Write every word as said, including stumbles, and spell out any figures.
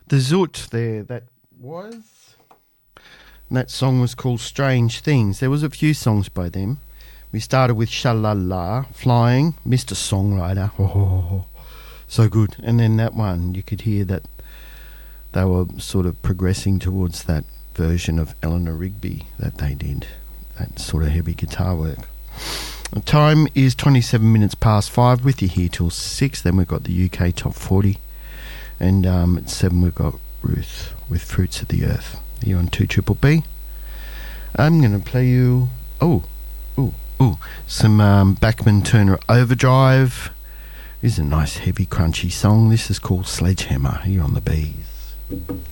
The Zoot there, that was... And that song was called Strange Things. There was a few songs by them. We started with Shalala, Flying, Mister Songwriter. Oh, so good. And then that one, you could hear that they were sort of progressing towards that version of Eleanor Rigby that they did, that sort of heavy guitar work. The time is twenty-seven minutes past five, with you here till six. Then we've got the U K Top forty. And um, at seven we've got Ruth with Fruits of the Earth. Here on two Triple B. I'm going to play you... Oh, oh, oh. Some um, Bachman Turner Overdrive. This is a nice heavy crunchy song. This is called Sledgehammer here on the Bees.